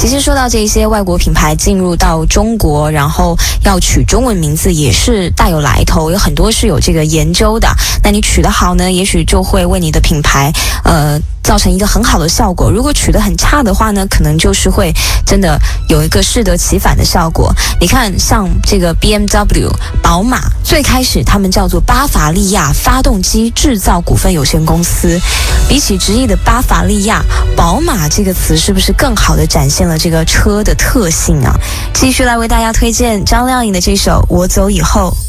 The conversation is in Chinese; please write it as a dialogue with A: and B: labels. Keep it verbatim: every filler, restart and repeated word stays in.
A: 其实说到这些外国品牌进入到中国，然后要取中文名字也是大有来头，有很多是有这个研究的。那你取得好呢，也许就会为你的品牌呃造成一个很好的效果。如果取得很差的话呢，可能就是会真的有一个适得其反的效果。你看像这个 B M W 宝马，最开始他们叫做巴伐利亚发动机制造股份有限公司，比起直译的巴伐利亚，宝马这个词是不是更好的展现了这个车的特性啊？继续来为大家推荐张靓颖的这首《我走以后》。